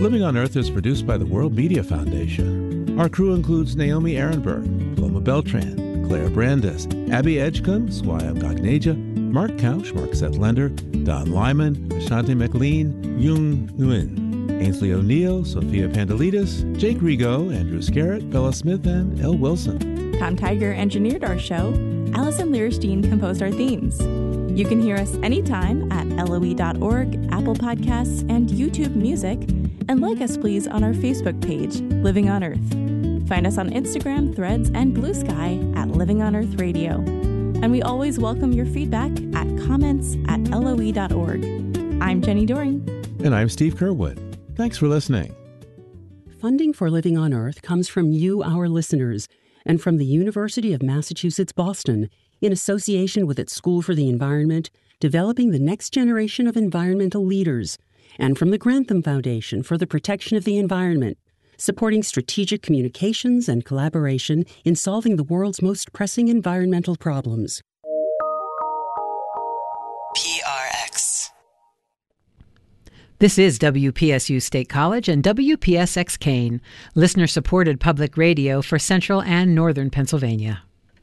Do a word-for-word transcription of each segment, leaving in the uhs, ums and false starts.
Living on Earth is produced by the World Media Foundation. Our crew includes Naomi Ehrenberg, Paloma Beltran, Claire Brandis, Abby Edgecombe, Swayam Gagneja, Mark Couch, Mark Seth Lender, Don Lyman, Ashanti McLean, Yung Nguyen, Ainsley O'Neill, Sophia Pandelides, Jake Rigo, Andrew Scarrett, Bella Smith, and Elle Wilson. Tom Tiger engineered our show. Allison Learstein composed our themes. You can hear us anytime at L O E dot org, Apple Podcasts, and YouTube Music. And like us, please, on our Facebook page, Living on Earth. Find us on Instagram, Threads, and Blue Sky at Living on Earth Radio. And we always welcome your feedback at comments at L O E dot org. I'm Jenny Doring. And I'm Steve Curwood. Thanks for listening. Funding for Living on Earth comes from you, our listeners, and from the University of Massachusetts Boston, in association with its School for the Environment, developing the next generation of environmental leaders, and from the Grantham Foundation for the Protection of the Environment, supporting strategic communications and collaboration in solving the world's most pressing environmental problems. P R X. This is W P S U State College and W P S X Kane, listener-supported public radio for Central and Northern Pennsylvania.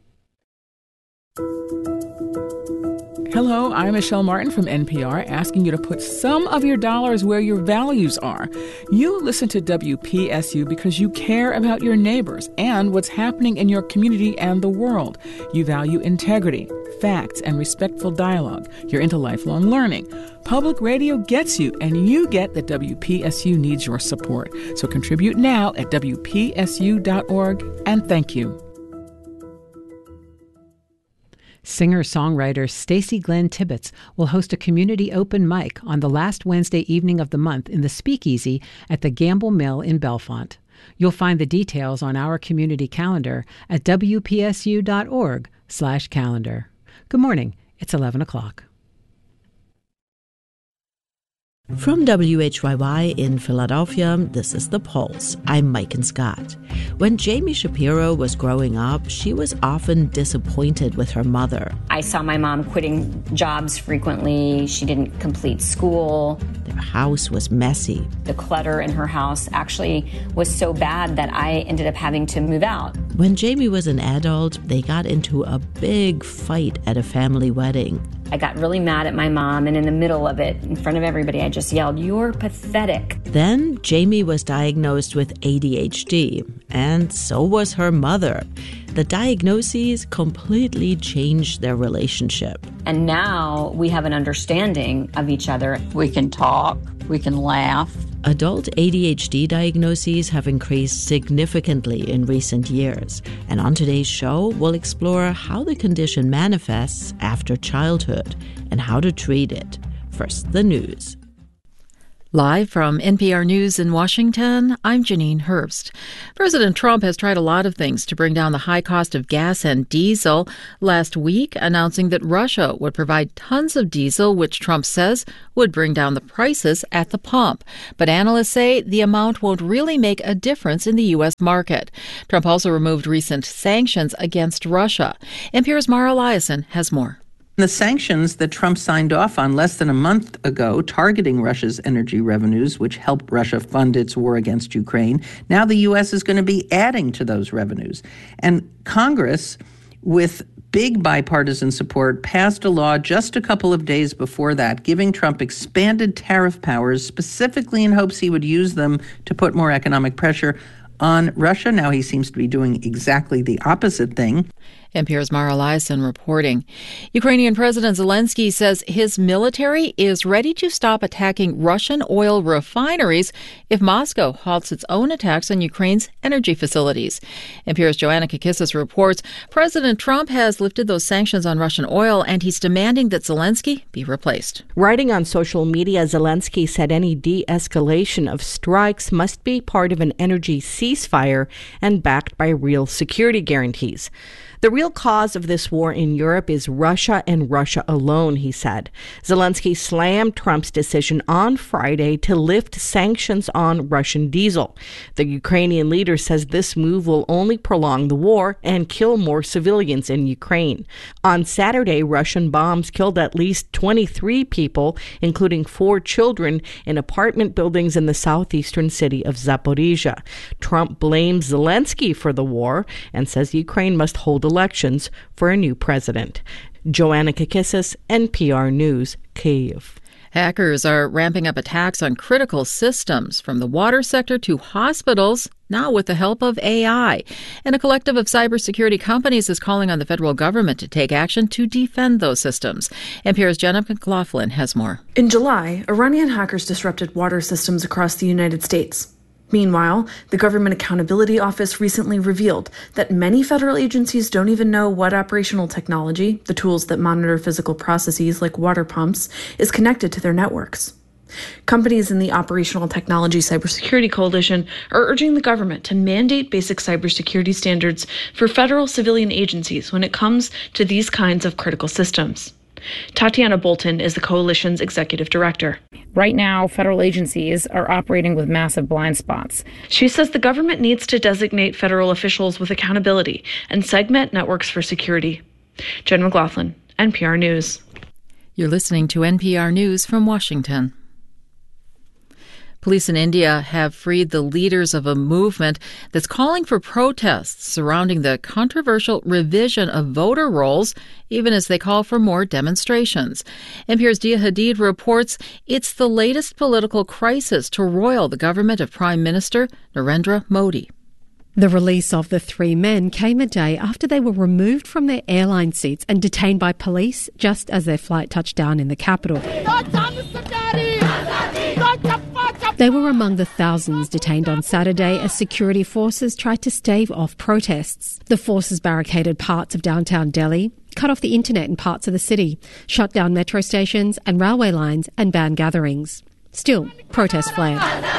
Hello, I'm Michelle Martin from N P R, asking you to put some of your dollars where your values are. You listen to W P S U because you care about your neighbors and what's happening in your community and the world. You value integrity, facts, and respectful dialogue. You're into lifelong learning. Public radio gets you, and you get that W P S U needs your support. So contribute now at W P S U dot org, and thank you. Singer-songwriter Stacey Glenn Tibbetts will host a community open mic on the last Wednesday evening of the month in the Speakeasy at the Gamble Mill in Bellefonte. You'll find the details on our community calendar at W P S U dot org slash calendar. Good morning. It's eleven o'clock. From W H Y Y in Philadelphia, this is The Pulse. I'm Mike Scott. When Jamie Shapiro was growing up, she was often disappointed with her mother. I saw my mom quitting jobs frequently. She didn't complete school. Their house was messy. The clutter in her house actually was so bad that I ended up having to move out. When Jamie was an adult, they got into a big fight at a family wedding. I got really mad at my mom, and in the middle of it, in front of everybody, I just yelled, "You're pathetic." Then Jamie was diagnosed with A D H D, and so was her mother. The diagnoses completely changed their relationship. And now we have an understanding of each other. We can talk, we can laugh. Adult A D H D diagnoses have increased significantly in recent years, and on today's show, we'll explore how the condition manifests after childhood and how to treat it. First, the news. Live from N P R News in Washington, I'm Janine Herbst. President Trump has tried a lot of things to bring down the high cost of gas and diesel, last week announcing that Russia would provide tons of diesel, which Trump says would bring down the prices at the pump. But analysts say the amount won't really make a difference in the U S market. Trump also removed recent sanctions against Russia. N P R's Mara Eliason has more. The sanctions that Trump signed off on less than a month ago, targeting Russia's energy revenues, which helped Russia fund its war against Ukraine, now the U S is going to be adding to those revenues. And Congress, with big bipartisan support, passed a law just a couple of days before that, giving Trump expanded tariff powers, specifically in hopes he would use them to put more economic pressure on Russia. Now he seems to be doing exactly the opposite thing. N P R's Mara Eliason reporting. Ukrainian President Zelensky says his military is ready to stop attacking Russian oil refineries if Moscow halts its own attacks on Ukraine's energy facilities. N P R's Joanna Kakissis reports President Trump has lifted those sanctions on Russian oil, and he's demanding that Zelensky be replaced. Writing on social media, Zelensky said any de-escalation of strikes must be part of an energy ceasefire and backed by real security guarantees. The real cause of this war in Europe is Russia and Russia alone, he said. Zelensky slammed Trump's decision on Friday to lift sanctions on Russian diesel. The Ukrainian leader says this move will only prolong the war and kill more civilians in Ukraine. On Saturday, Russian bombs killed at least twenty-three people, including four children, in apartment buildings in the southeastern city of Zaporizhia. Trump blames Zelensky for the war and says Ukraine must hold elections for a new president. Joanna Kakissis, N P R News, Kyiv. Hackers are ramping up attacks on critical systems, from the water sector to hospitals, now with the help of A I. And a collective of cybersecurity companies is calling on the federal government to take action to defend those systems. N P R's Jenna McLaughlin has more. In July, Iranian hackers disrupted water systems across the United States. Meanwhile, the Government Accountability Office recently revealed that many federal agencies don't even know what operational technology, the tools that monitor physical processes like water pumps, is connected to their networks. Companies in the Operational Technology Cybersecurity Coalition are urging the government to mandate basic cybersecurity standards for federal civilian agencies when it comes to these kinds of critical systems. Tatiana Bolton is the coalition's executive director. Right now, federal agencies are operating with massive blind spots. She says the government needs to designate federal officials with accountability and segment networks for security. Jen McLaughlin, N P R News. You're listening to N P R News from Washington. Police in India have freed the leaders of a movement that's calling for protests surrounding the controversial revision of voter rolls, even as they call for more demonstrations. N P R's Dia Hadid reports it's the latest political crisis to roil the government of Prime Minister Narendra Modi. The release of the three men came a day after they were removed from their airline seats and detained by police just as their flight touched down in the capital. They were among the thousands detained on Saturday as security forces tried to stave off protests. The forces barricaded parts of downtown Delhi, cut off the internet in parts of the city, shut down metro stations and railway lines, and banned gatherings. Still, protests flared.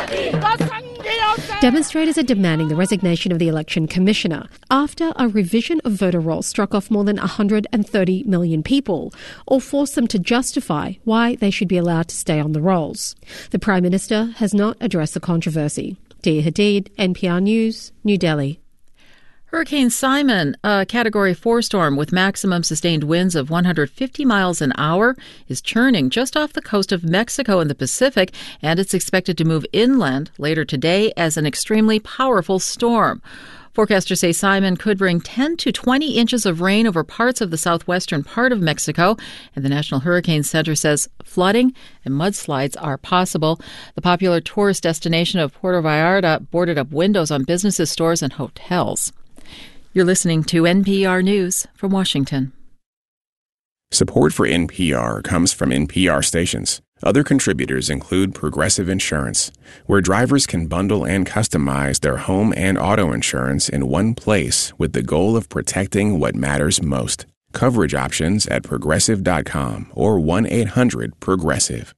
Demonstrators are demanding the resignation of the election commissioner after a revision of voter rolls struck off more than one hundred thirty million people, or forced them to justify why they should be allowed to stay on the rolls. The Prime Minister has not addressed the controversy. Dia Hadid, N P R News, New Delhi. Hurricane Simon, a Category four storm with maximum sustained winds of one hundred fifty miles an hour, is churning just off the coast of Mexico in the Pacific, and it's expected to move inland later today as an extremely powerful storm. Forecasters say Simon could bring ten to twenty inches of rain over parts of the southwestern part of Mexico, and the National Hurricane Center says flooding and mudslides are possible. The popular tourist destination of Puerto Vallarta boarded up windows on businesses, stores, and hotels. You're listening to N P R News from Washington. Support for N P R comes from N P R stations. Other contributors include Progressive Insurance, where drivers can bundle and customize their home and auto insurance in one place with the goal of protecting what matters most. Coverage options at progressive dot com or one eight hundred progressive.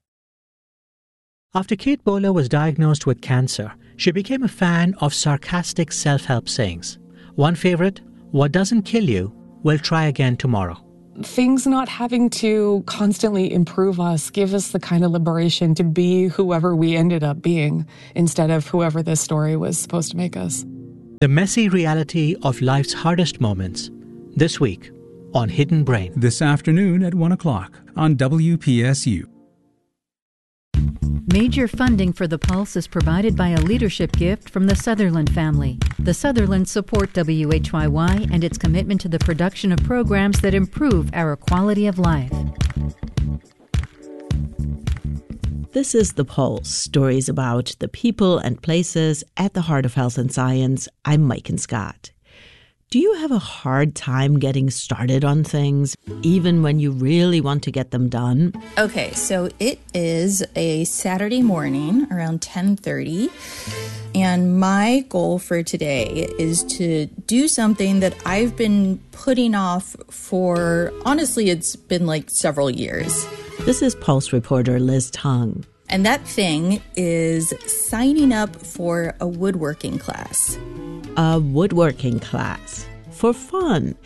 After Kate Bowler was diagnosed with cancer, she became a fan of sarcastic self-help sayings. One favorite, "What doesn't kill you, will try again tomorrow." Things not having to constantly improve us give us the kind of liberation to be whoever we ended up being instead of whoever this story was supposed to make us. The messy reality of life's hardest moments, this week on Hidden Brain. This afternoon at one o'clock on W P S U. Major funding for The Pulse is provided by a leadership gift from the Sutherland family. The Sutherlands support W H Y Y and its commitment to the production of programs that improve our quality of life. This is The Pulse, stories about the people and places at the heart of health and science. I'm Maiken Scott. Do you have a hard time getting started on things, even when you really want to get them done? Okay, so it is a Saturday morning around ten thirty, and my goal for today is to do something that I've been putting off for, honestly, it's been like several years. This is Pulse reporter Liz Tung. And that thing is signing up for a woodworking class. A woodworking class. For fun.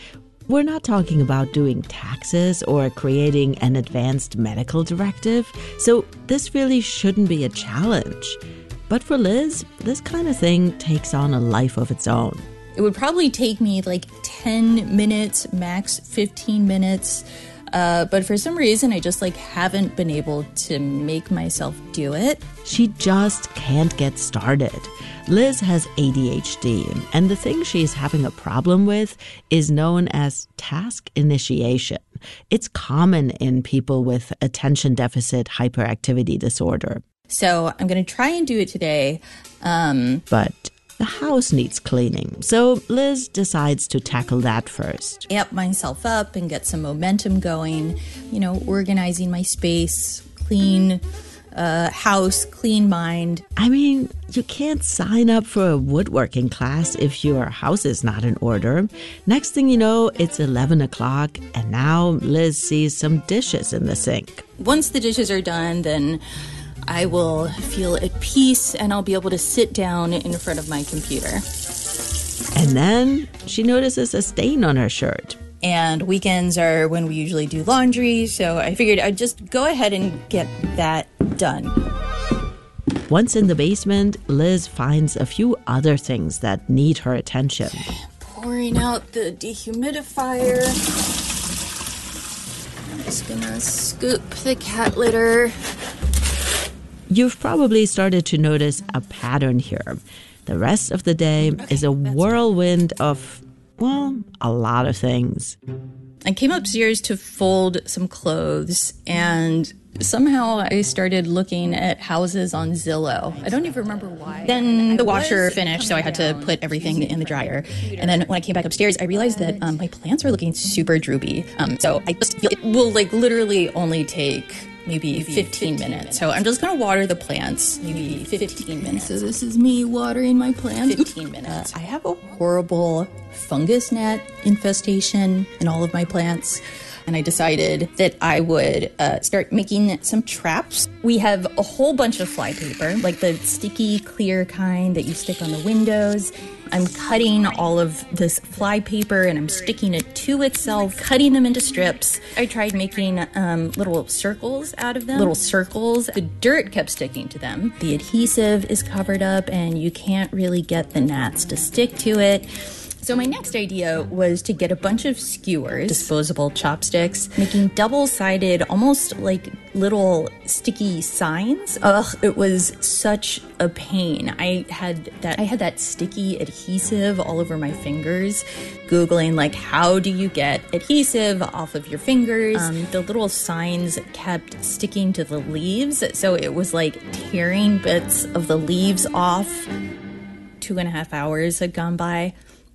We're not talking about doing taxes or creating an advanced medical directive, so this really shouldn't be a challenge. But for Liz, this kind of thing takes on a life of its own. It would probably take me like ten minutes, max fifteen minutes. Uh, but for some reason, I just like haven't been able to make myself do it. She just can't get started. Liz has A D H D, and the thing she's having a problem with is known as task initiation. It's common in people with attention deficit hyperactivity disorder. So I'm going to try and do it today. Um, but the house needs cleaning, so Liz decides to tackle that first. Amp myself up and get some momentum going, you know, organizing my space, clean uh, house, clean mind. I mean, you can't sign up for a woodworking class if your house is not in order. Next thing you know, it's eleven o'clock, and now Liz sees some dishes in the sink. Once the dishes are done, then I will feel at peace and I'll be able to sit down in front of my computer. And then she notices a stain on her shirt. And weekends are when we usually do laundry, so I figured I'd just go ahead and get that done. Once in the basement, Liz finds a few other things that need her attention. Pouring out the dehumidifier. I'm just gonna scoop the cat litter. You've probably started to notice a pattern here. The rest of the day okay, is a whirlwind right. of, well, a lot of things. I came upstairs to fold some clothes, and somehow I started looking at houses on Zillow. I don't even remember why. Then the washer finished, so I had to put everything in the dryer. And then when I came back upstairs, I realized that um, my plants are looking super droopy. Um, so I just feel it will like literally only take maybe fifteen minutes. So I'm just going to water the plants, maybe fifteen minutes. So this is me watering my plants. fifteen minutes. Uh, I have a horrible fungus gnat infestation in all of my plants. And I decided that I would uh, start making some traps. We have a whole bunch of flypaper, like the sticky, clear kind that you stick on the windows. I'm cutting all of this flypaper and I'm sticking it to itself, cutting them into strips. I tried making um, little circles out of them. Little circles. The dirt kept sticking to them. The adhesive is covered up and you can't really get the gnats to stick to it. So my next idea was to get a bunch of skewers, disposable chopsticks, making double-sided, almost like little sticky signs. Ugh, it was such a pain. I had that I had that sticky adhesive all over my fingers. Googling like, how do you get adhesive off of your fingers? Um, the little signs kept sticking to the leaves, so it was like tearing bits of the leaves off. Two and a half hours had gone by.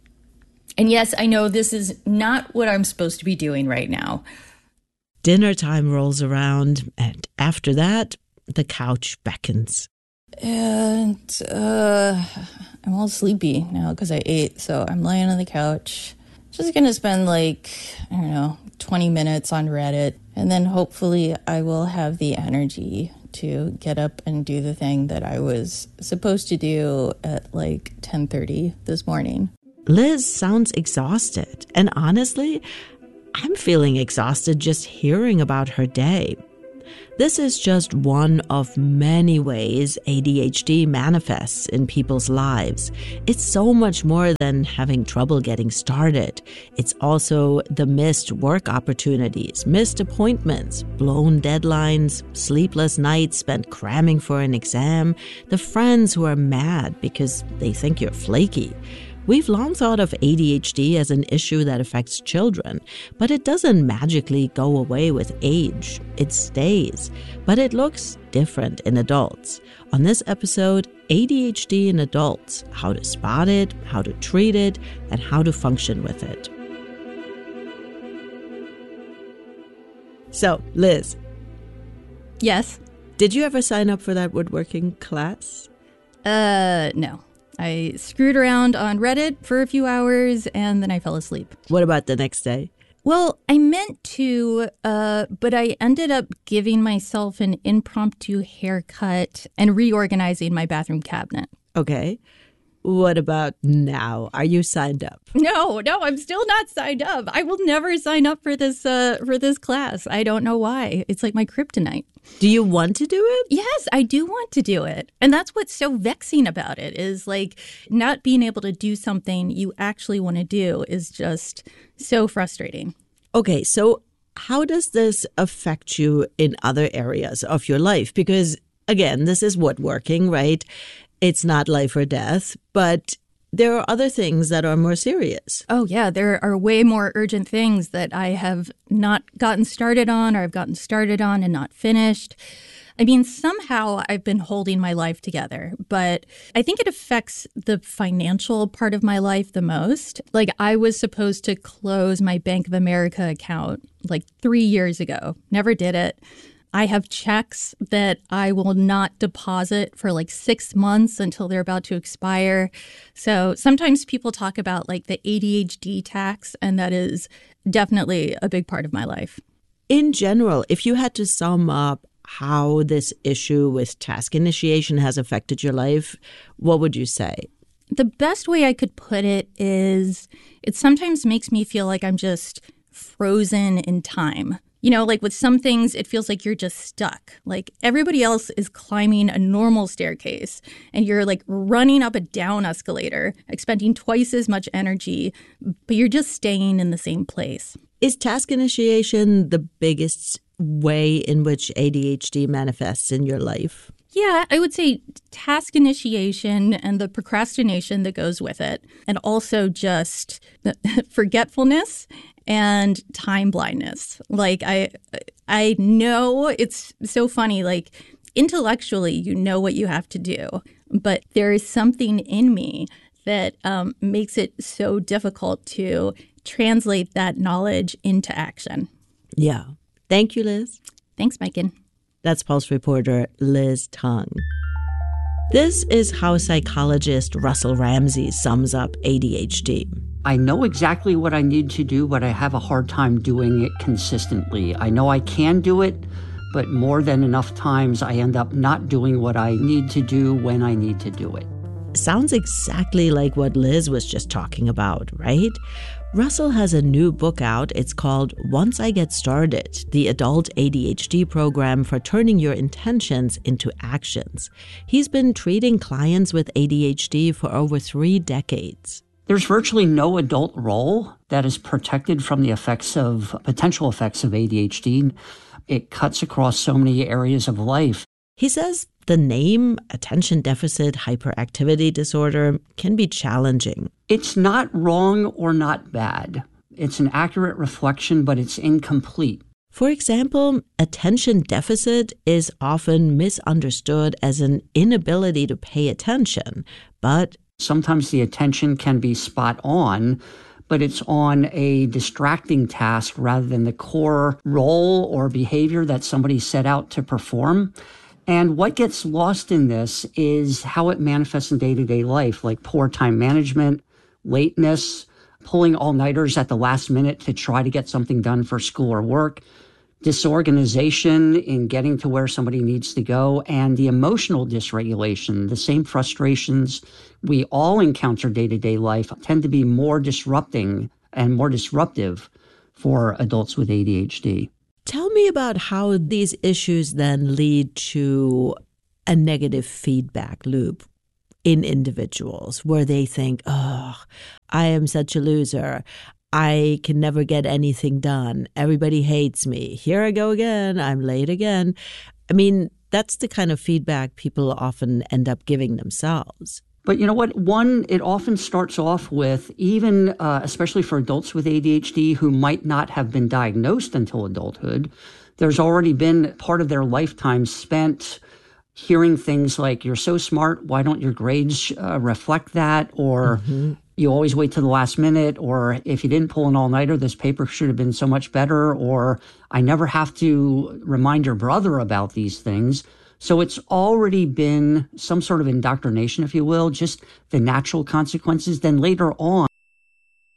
And yes, I know this is not what I'm supposed to be doing right now. Dinner time rolls around, and after that, the couch beckons. And uh, I'm all sleepy now because I ate, so I'm laying on the couch. Just going to spend like, I don't know, twenty minutes on Reddit, and then hopefully I will have the energy to get up and do the thing that I was supposed to do at like ten thirty this morning. Liz sounds exhausted, and honestly, I'm feeling exhausted just hearing about her day. This is just one of many ways A D H D manifests in people's lives. It's so much more than having trouble getting started. It's also the missed work opportunities, missed appointments, blown deadlines, sleepless nights spent cramming for an exam, the friends who are mad because they think you're flaky. We've long thought of A D H D as an issue that affects children, but it doesn't magically go away with age. It stays, but it looks different in adults. On this episode, A D H D in adults, how to spot it, how to treat it, and how to function with it. So, Liz. Yes? Did you ever sign up for that woodworking class? Uh, no. I screwed around on Reddit for a few hours and then I fell asleep. What about the next day? Well, I meant to, uh, but I ended up giving myself an impromptu haircut and reorganizing my bathroom cabinet. Okay. What about now? Are you signed up? No, no, I'm still not signed up. I will never sign up for this uh, for this class. I don't know why. It's like my kryptonite. Do you want to do it? Yes, I do want to do it. And that's what's so vexing about it is like not being able to do something you actually want to do is just so frustrating. Okay, so how does this affect you in other areas of your life? Because, again, this is woodworking, right? It's not life or death, but there are other things that are more serious. Oh, yeah. There are way more urgent things that I have not gotten started on or I've gotten started on and not finished. I mean, somehow I've been holding my life together, but I think it affects the financial part of my life the most. Like I was supposed to close my Bank of America account like three years ago. Never did it. I have checks that I will not deposit for like six months until they're about to expire. So sometimes people talk about like the A D H D tax, and that is definitely a big part of my life. In general, if you had to sum up how this issue with task initiation has affected your life, what would you say? The best way I could put it is it sometimes makes me feel like I'm just frozen in time. You know, like with some things, it feels like you're just stuck. Like everybody else is climbing a normal staircase and you're like running up a down escalator, expending twice as much energy, but you're just staying in the same place. Is task initiation the biggest way in which A D H D manifests in your life? Yeah, I would say task initiation and the procrastination that goes with it, and also just forgetfulness and time blindness. Like I I know it's so funny, like intellectually you know what you have to do, but there is something in me that um, makes it so difficult to translate that knowledge into action. Yeah. Thank you, Liz. Thanks, Megan. That's Pulse reporter Liz Tung. This is how psychologist Russell Ramsey sums up A D H D. I know exactly what I need to do, but I have a hard time doing it consistently. I know I can do it, but more than enough times I end up not doing what I need to do when I need to do it. Sounds exactly like what Liz was just talking about, right? Russell has a new book out. It's called Once I Get Started, the Adult A D H D Program for Turning Your Intentions into Actions. He's been treating clients with A D H D for over three decades. There's virtually no adult role that is protected from the effects of, potential effects of A D H D. It cuts across so many areas of life. He says the name attention deficit hyperactivity disorder can be challenging. It's not wrong or not bad. It's an accurate reflection, but it's incomplete. For example, attention deficit is often misunderstood as an inability to pay attention, but sometimes the attention can be spot on, but it's on a distracting task rather than the core role or behavior that somebody set out to perform. And what gets lost in this is how it manifests in day-to-day life, like poor time management, lateness, pulling all-nighters at the last minute to try to get something done for school or work, disorganization in getting to where somebody needs to go, and the emotional dysregulation. The same frustrations we all encounter day-to-day life tend to be more disrupting and more disruptive for adults with A D H D. Tell me about how these issues then lead to a negative feedback loop in individuals where they think, oh, I am such a loser. I can never get anything done. Everybody hates me. Here I go again. I'm late again. I mean, that's the kind of feedback people often end up giving themselves. But you know what? One, it often starts off with, even uh, especially for adults with A D H D who might not have been diagnosed until adulthood, there's already been part of their lifetime spent hearing things like, you're so smart, why don't your grades uh, reflect that? Or mm-hmm. you always wait to the last minute, or if you didn't pull an all-nighter, this paper should have been so much better, or I never have to remind your brother about these things. So it's already been some sort of indoctrination, if you will, just the natural consequences. Then later on,